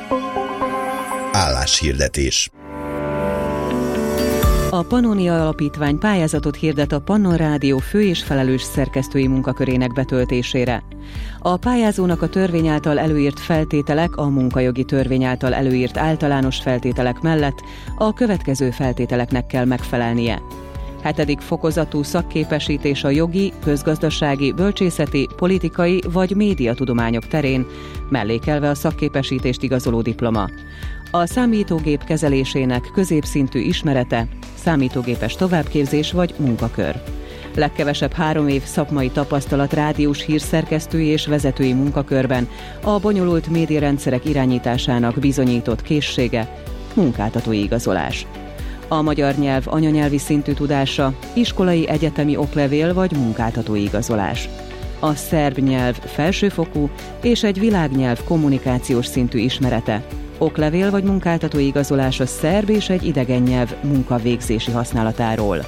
Álláshirdetés. A Pannonia Alapítvány pályázatot hirdet a Pannon Rádió fő és felelős szerkesztői munkakörének betöltésére. A pályázónak a törvény által előírt feltételek, a munkajogi törvény által előírt általános feltételek mellett a következő feltételeknek kell megfelelnie. 7. fokozatú szakképesítés a jogi, közgazdasági, bölcsészeti, politikai vagy médiatudományok terén, mellékelve a szakképesítést igazoló diploma. A számítógép kezelésének középszintű ismerete, számítógépes továbbképzés vagy munkakör. Legkevesebb 3 év szakmai tapasztalat rádiós hírszerkesztői és vezetői munkakörben, a bonyolult médiarendszerek irányításának bizonyított készsége, munkáltatói igazolás. A magyar nyelv anyanyelvi szintű tudása, iskolai egyetemi oklevél vagy munkáltatói igazolás. A szerb nyelv felsőfokú és egy világnyelv kommunikációs szintű ismerete, oklevél vagy munkáltatói igazolás a szerb és egy idegen nyelv munkavégzési használatáról.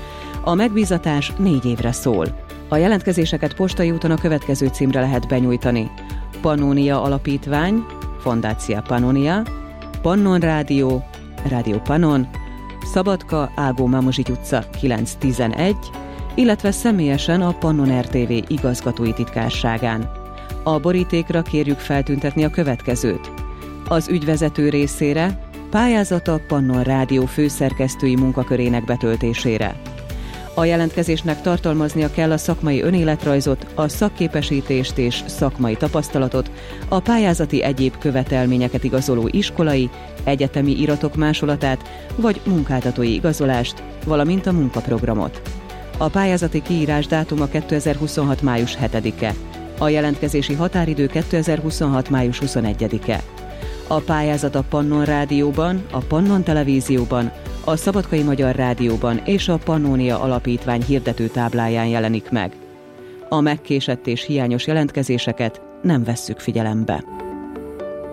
A megbízatás 4 évre szól. A jelentkezéseket postai úton a következő címre lehet benyújtani: Pannonia Alapítvány, Fondácia Pannonia, Pannon Rádió, Rádió Pannon, Szabadka, Ágó Mámozsigy utca 9-11, illetve személyesen a Pannon RTV igazgatói titkárságán. A borítékra kérjük feltüntetni a következőt: az ügyvezető részére, pályázat a Pannon Rádió főszerkesztői munkakörének betöltésére. A jelentkezésnek tartalmaznia kell a szakmai önéletrajzot, a szakképesítést és szakmai tapasztalatot, a pályázati egyéb követelményeket igazoló iskolai, egyetemi iratok másolatát vagy munkáltatói igazolást, valamint a munkaprogramot. A pályázati kiírás dátuma 2026. május 7-e. A jelentkezési határidő 2026. május 21-e. A pályázat a Pannon Rádióban, a Pannon Televízióban, a Szabadkai Magyar Rádióban és a Pannonia Alapítvány hirdető tábláján jelenik meg. A megkésett és hiányos jelentkezéseket nem vesszük figyelembe.